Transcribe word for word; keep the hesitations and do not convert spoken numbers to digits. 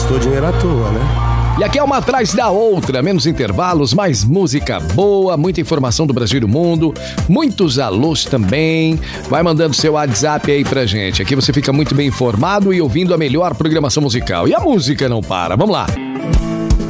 gastou dinheiro à toa, né? E aqui é uma atrás da outra, menos intervalos, mais música boa, muita informação do Brasil e do mundo, muitos alôs também. Vai mandando seu WhatsApp aí pra gente. Aqui você fica muito bem informado e ouvindo a melhor programação musical. E a música não para. Vamos lá.